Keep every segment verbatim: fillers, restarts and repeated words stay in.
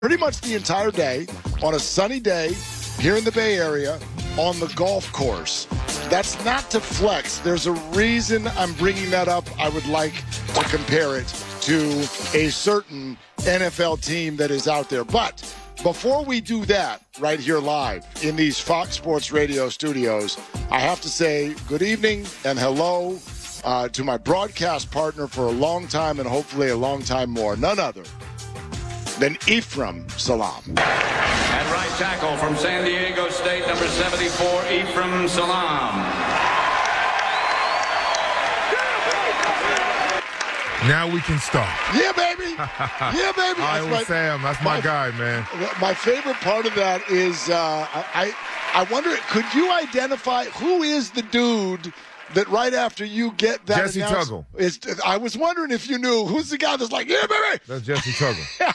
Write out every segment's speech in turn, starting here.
pretty much the entire day on a sunny day here in the Bay Area on the golf course. That's not to flex. There's a reason I'm bringing that up. I would like to compare it to a certain N F L team that is out there. But before we do that right here live in these Fox Sports Radio studios, I have to say good evening and hello uh, to my broadcast partner for a long time and hopefully a long time more. None other than Ephraim Salaam. At right tackle from San Diego State, number seventy-four, Ephraim Salaam. Now we can start. Yeah, baby. Yeah, baby. I was Sam. That's my, my guy, man. My favorite part of that is uh, I I wonder, could you identify who is the dude that right after you get that Jesse Tuggle. Is, I was wondering if you knew who's the guy that's like, yeah, baby. That's Jesse Tuggle.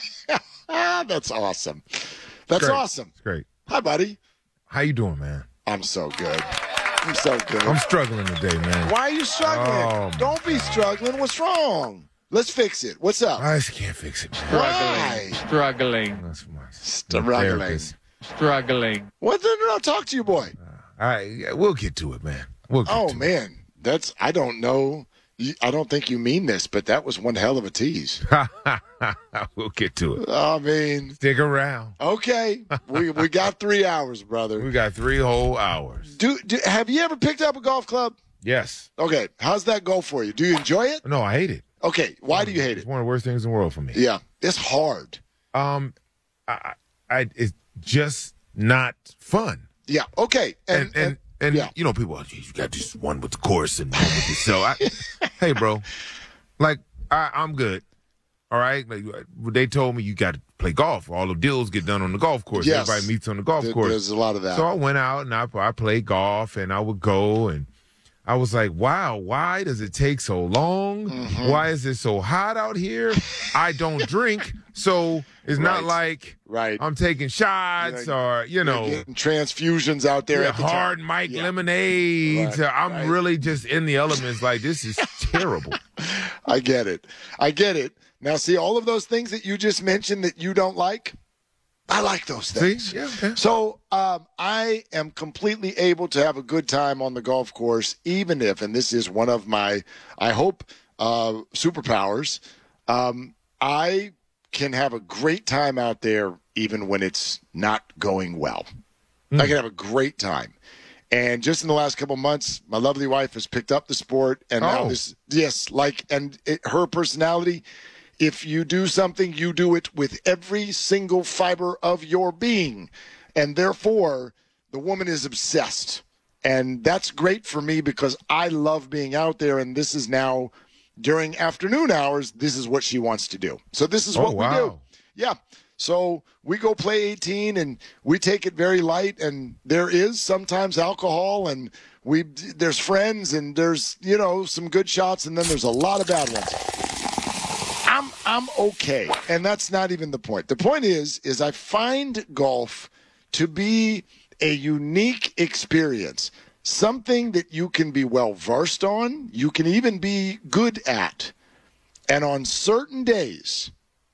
That's awesome. That's great. awesome. It's great. Hi, buddy. How you doing, man? I'm so good. I'm so good. I'm struggling today, man. Why are you struggling? Oh, Don't be struggling. What's wrong? Let's fix it. What's up? I just can't fix it, man. Why? Struggling. That's my Struggling. therapist. Struggling. What? No, no, talk to your boy. All right, yeah, we'll get to it, man. We'll get Oh, to man. That's, I don't know. You- I don't think you mean this, but that was one hell of a tease. it. We'll get to it. I mean, Stick around. okay. We we got three hours, brother. We got three whole hours. Do, do Have you ever picked up a golf club? Yes. Okay. How's that go for you? Do you enjoy it? No, I hate it. Okay. Why do you hate It's it? one of the worst things in the world for me. Yeah. It's hard. Um, I, I, it's just not fun. Yeah. Okay. And and and, yeah. you know, people, oh, geez, you got this one with the course and one with the so. I, hey, bro, like I, I'm good. All right. Like, they told me you got to play golf. All the deals get done on the golf course. Yes. Everybody meets on the golf There- course. There's a lot of that. So I went out and I, I played golf and I would go and I was like, wow, why does it take so long? Mm-hmm. Why is it so hot out here? I don't drink, so it's not Right. like Right. I'm taking shots You're or, you You're know, getting transfusions out there yeah, at the hard time. Mike Yeah. lemonade. Right, I'm right. really just in the elements like, this is terrible. I get it. I get it. Now, see, all of those things that you just mentioned that you don't like, I like those See? things. Yeah, okay. So um, I am completely able to have a good time on the golf course, even if, and this is one of my, I hope, uh, superpowers, um, I can have a great time out there even when it's not going well. Mm. I can have a great time. And just in the last couple months, my lovely wife has picked up the sport, and now Oh. this, yes, like, and it, her personality, if you do something, you do it with every single fiber of your being. And therefore, the woman is obsessed. And that's great for me because I love being out there. And this is now, during afternoon hours, this is what she wants to do. So this is Oh, what we do. wow. Yeah. So we go play eighteen and we take it very light. And there is sometimes alcohol and we there's friends and there's, you know, some good shots. And then there's a lot of bad ones. I'm I'm okay, and that's not even the point. The point is, is I find golf to be a unique experience, something that you can be well versed on, you can even be good at, and on certain days,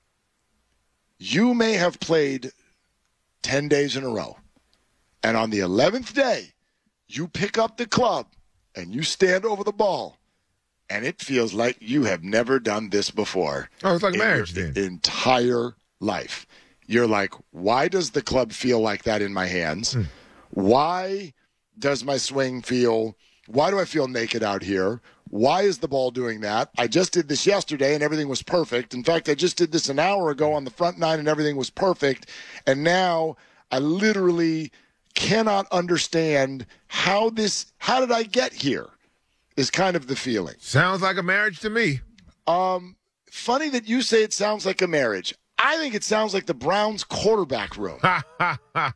you may have played ten days in a row, and on the eleventh day, you pick up the club and you stand over the ball. And it feels like you have never done this before. Oh, it's like in marriage your then. entire life. You're like, why does the club feel like that in my hands? Hmm. Why does my swing feel, why do I feel naked out here? Why is the ball doing that? I just did this yesterday and everything was perfect. In fact, I just did this an hour ago on the front nine and everything was perfect. And now I literally cannot understand how this, how did I get here? Is kind of the feeling. Sounds like a marriage to me. Um, funny that you say it sounds like a marriage. I think it sounds like the Browns quarterback room. I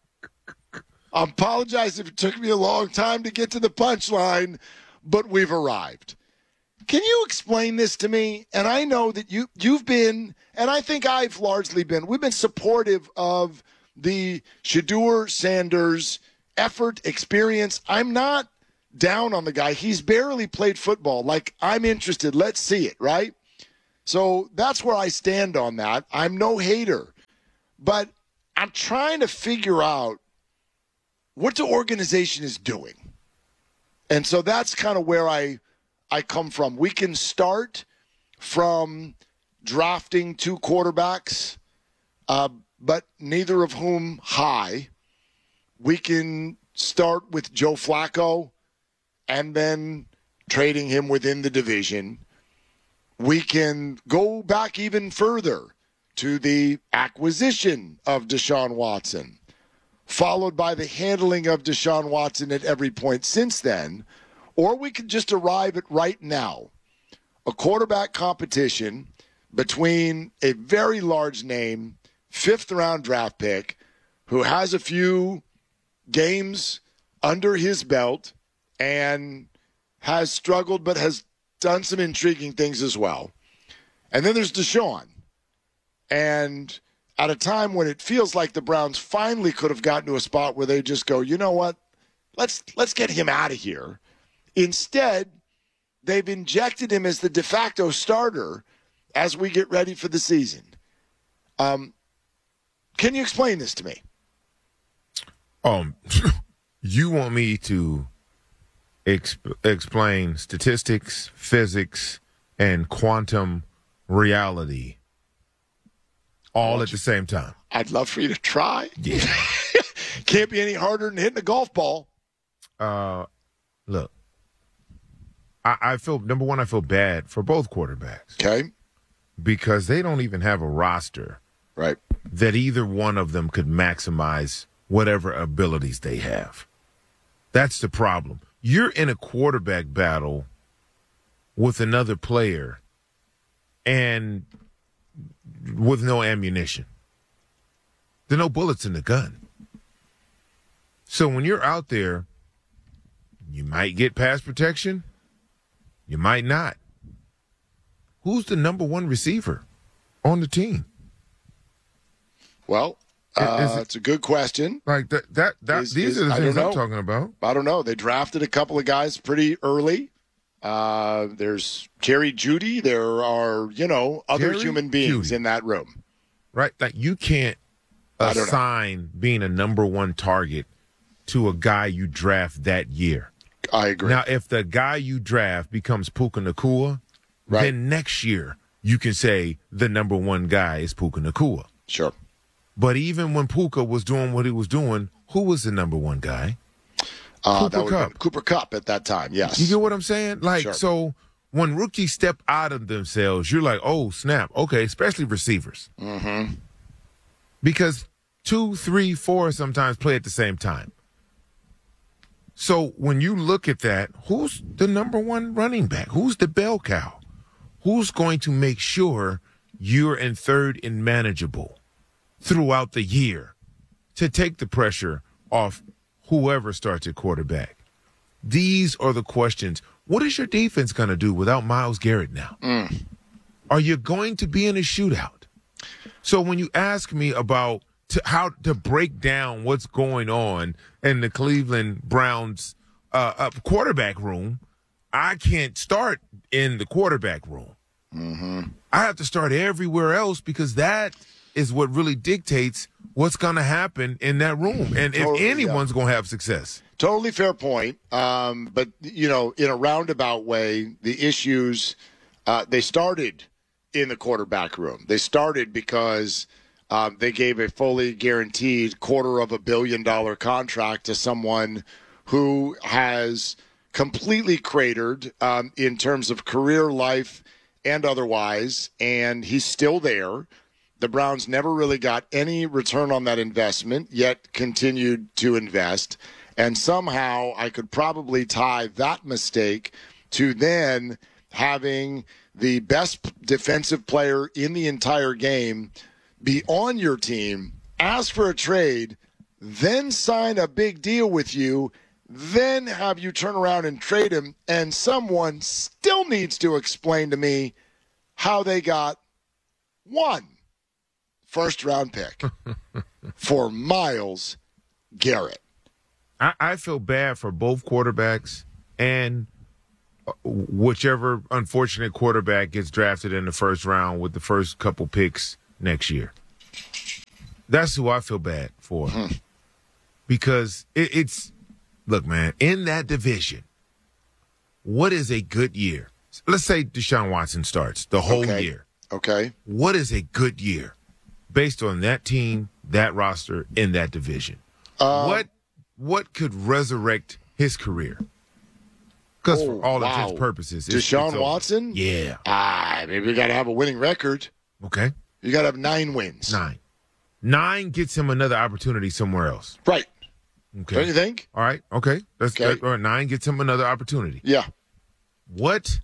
apologize if it took me a long time to get to the punchline, but we've arrived. Can you explain this to me? And I know that you, you've been, and I think I've largely been, we've been supportive of the Shedeur Sanders effort, experience. I'm not down on the guy. He's barely played football. Like, I'm interested. Let's see it, right? So that's where I stand on that. I'm no hater. but I'm trying to figure out what the organization is doing. And so that's kind of where I I come from. We can start from drafting two quarterbacks, uh, but neither of whom high. We can start with Joe Flacco and then trading him within the division. We can go back even further to the acquisition of Deshaun Watson, followed by the handling of Deshaun Watson at every point since then. Or we could just arrive at right now, a quarterback competition between a very large name, fifth round draft pick, who has a few games under his belt and has struggled but has done some intriguing things as well. And then there's Deshaun. And at a time when it feels like the Browns finally could have gotten to a spot where they just go, you know what, let's let's get him out of here. Instead, they've injected him as the de facto starter as we get ready for the season. Um, can you explain this to me? Um, you want me to exp- explain statistics, physics, and quantum reality all at the same time? I'd love for you to try. Yeah. Can't be any harder than hitting a golf ball. Uh, look, I, I feel, number one, I feel bad for both quarterbacks. Okay. Because they don't even have a roster Right. that either one of them could maximize whatever abilities they have. That's the problem. You're in a quarterback battle with another player and with no ammunition. There are no bullets in the gun. So when you're out there, you might get pass protection. You might not. Who's the number one receiver on the team? Well, uh, it, it's a good question. Like that, that, that Is- these is- are the I things don't I'm know. talking about. I don't know. They drafted a couple of guys pretty early. Uh, there's Jerry Jeudy. There are, you know, other Jerry human beings Jeudy. in that room. Right? Like you can't I don't know. assign being a number one target to a guy you draft that year. I agree. Now, if the guy you draft becomes Puka Nacua, Right. then next year you can say the number one guy is Puka Nacua. Sure. But even when Puka was doing what he was doing, who was the number one guy? Uh, Cooper that would have Kupp. been Cooper Kupp at that time. Yes. You get what I'm saying? Like, Sure. so when rookies step out of themselves, you're like, oh, snap. Okay, especially receivers. Mm-hmm. Because two, three, four sometimes play at the same time. So when you look at that, who's the number one running back? Who's the bell cow? Who's going to make sure you're in third and manageable throughout the year to take the pressure off whoever starts at quarterback? These are the questions. What is your defense going to do without Myles Garrett now? Mm. Are you going to be in a shootout? So when you ask me about to, how to break down what's going on in the Cleveland Browns uh, uh, quarterback room, I can't start in the quarterback room. Mm-hmm. I have to start everywhere else because that is what really dictates what's going to happen in that room and Totally, if anyone's going to have success. Totally fair point. Um, but, you know, in a roundabout way, the issues, uh, they started in the quarterback room. They started because um, they gave a fully guaranteed quarter of a billion dollar contract to someone who has completely cratered um, in terms of career life and otherwise, and he's still there. The Browns never really got any return on that investment, yet continued to invest. And somehow I could probably tie that mistake to then having the best defensive player in the entire game be on your team, ask for a trade, then sign a big deal with you, then have you turn around and trade him, and someone still needs to explain to me how they got one first-round pick for Myles Garrett. I, I feel bad for both quarterbacks and whichever unfortunate quarterback gets drafted in the first round with the first couple picks next year. That's who I feel bad for. Hmm. Because it, it's, look, man, in that division, what is a good year? Let's say Deshaun Watson starts the whole Okay. year. Okay. What is a good year based on that team, that roster, in that division? Um, what what could resurrect his career? Because Oh, for all wow. intents and purposes, it's, Deshaun it's over. Watson? Yeah. Ah, maybe you got to have a winning record. Okay. You got to have nine wins. Nine. Nine gets him another opportunity somewhere else. Right. Okay. Don't you think? All right. Okay. That's Okay. that, all right. Nine gets him another opportunity. Yeah. What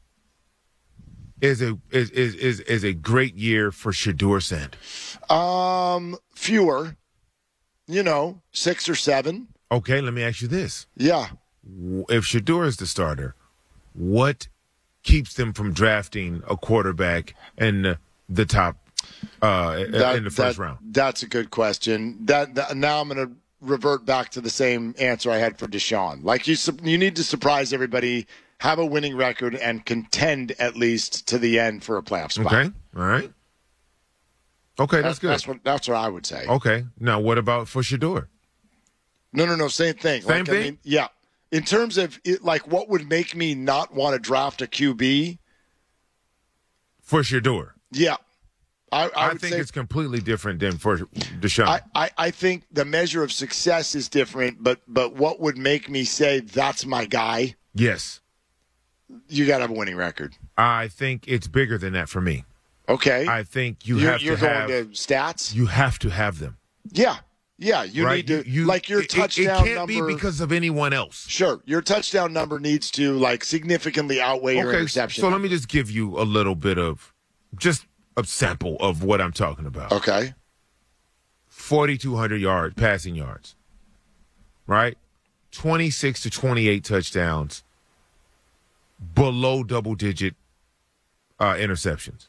is a is is is, is a great year for Shedeur Sanders? Um, fewer. You know, six or seven. Okay. Let me ask you this: Yeah. if Shedeur is the starter, what keeps them from drafting a quarterback in the top uh, That- in the first that- round? That's a good question. That, that now I'm going to revert back to the same answer I had for Deshaun. Like you, su- you need to surprise everybody, have a winning record, and contend at least to the end for a playoff spot. Okay. All right. Okay, that's, That's, good. that's what that's what I would say. Okay. Now, what about for Shedeur? No, no, no. Same thing. Same like, thing? I mean, yeah. In terms of it, like, what would make me not want to draft a Q B? For Shedeur. Yeah, I, I, I, would think say it's completely different than for Deshaun. I, I, I think the measure of success is different, but but what would make me say that's my guy? yes. You got to have a winning record. I think it's bigger than that for me. Okay, I think you you're, have you're to going have to stats. you have to have them. Yeah, yeah. You right? need to You- you- like your it- it- touchdown It can't number. be because of anyone else. Sure, your touchdown number needs to like significantly outweigh your Okay, interception. so let number. me just give you a little bit of just a sample of what I'm talking about. Okay, forty-two hundred yards, passing yards, right? twenty-six to twenty-eight touchdowns, below double-digit uh, interceptions.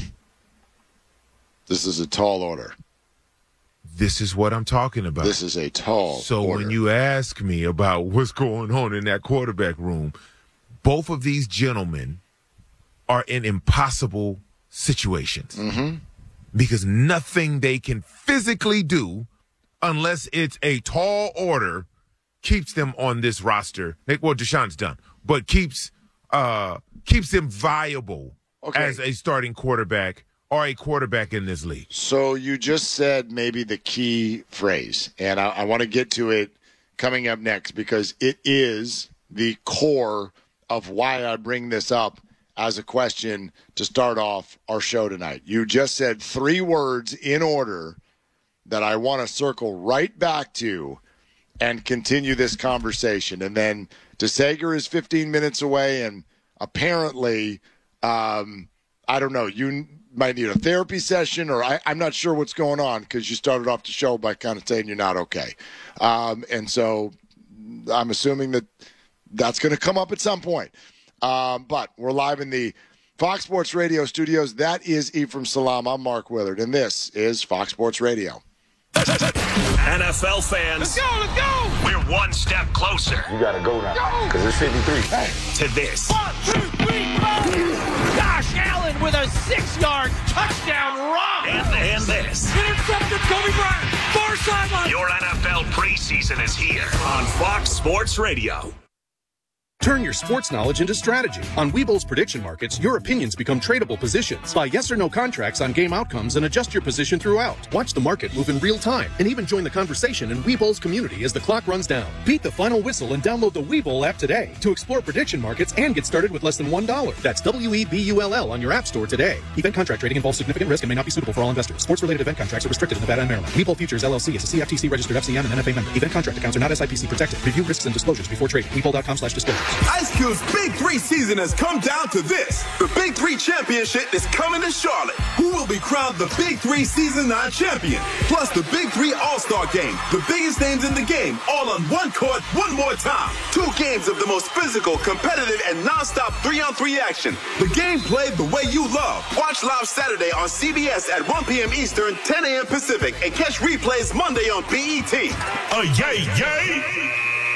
this is a tall order. This is what I'm talking about. This is a tall. So order. when you ask me about what's going on in that quarterback room, both of these gentlemen are in impossible situations Mm-hmm. because nothing they can physically do, unless it's a tall order, keeps them on this roster. They- Well, Deshaun's done, but keeps uh, keeps them viable Okay. as a starting quarterback or a quarterback in this league. So you just said maybe the key phrase, and I, I want to get to it coming up next because it is the core of why I bring this up as a question to start off our show tonight. You just said three words in order that I want to circle right back to and continue this conversation. And then DeSager is fifteen minutes away, and apparently, um, I don't know, you might need a therapy session, or I, I'm not sure what's going on because you started off the show by kind of saying you're not okay. Um, and so I'm assuming that that's going to come up at some point. Um, but we're live in the Fox Sports Radio studios. That is Ephraim Salam. I'm Mark Willard, and this is Fox Sports Radio. N F L fans, Let's go, let's go! we're one step closer You gotta go now, because it's fifty-three. to this. One, two, three, four! Josh Allen with a six-yard touchdown run! And, and this. Intercepted Kobe Bryant, far sideline! Your N F L preseason is here on Fox Sports Radio. Turn your sports knowledge into strategy. On Weeble's prediction markets, your opinions become tradable positions. Buy yes or no contracts on game outcomes and adjust your position throughout. Watch the market move in real time and even join the conversation in Weeble's community as the clock runs down. Beat the final whistle and download the Weebull app today to explore prediction markets and get started with less than one dollar. That's W E B U L L on your app store today. Event contract trading involves significant risk and may not be suitable for all investors. Sports-related event contracts are restricted in Nevada and Maryland. Webull Futures, L L C is a C F T C-registered F C M and N F A member. Event contract accounts are not S I P C protected. Review risks and disclosures before trading. Webull dot com slash disclosures. Ice Cube's Big Three season has come down to this. The Big Three Championship is coming to Charlotte. Who will be crowned the Big Three Season nine champion? Plus the Big Three All-Star Game. The biggest names in the game, all on one court, one more time. Two games of the most physical, competitive, and non-stop three-on-three action. The game played the way you love. Watch live Saturday on C B S at one p.m. Eastern, ten a.m. Pacific, and catch replays Monday on B E T. A yay, yay!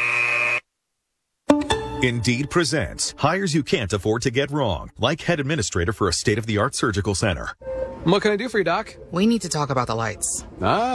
Indeed presents hires you can't afford to get wrong, like head administrator for a state-of-the-art surgical center. What can I do for you, Doc? We need to talk about the lights. Ah.